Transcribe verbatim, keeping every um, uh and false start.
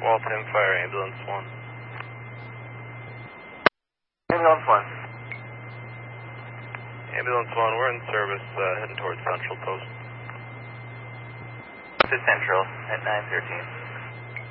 Waltham Fire Ambulance one. Ambulance one. Ambulance one, we're in service, uh, heading towards Central Post. To Central at nine thirteen.